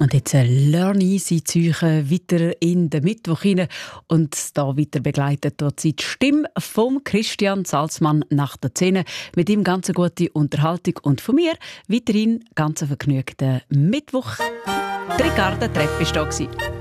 Und jetzt Learn Easy Zürcher weiter in den Mittwoch hinein. Und da weiter begleitet dort die Stimme von Christian Salzmann nach der 10. Mit ihm ganz eine gute Unterhaltung und von mir weiterhin ganz vergnügten Mittwoch. Die Ricarda Trepp war da.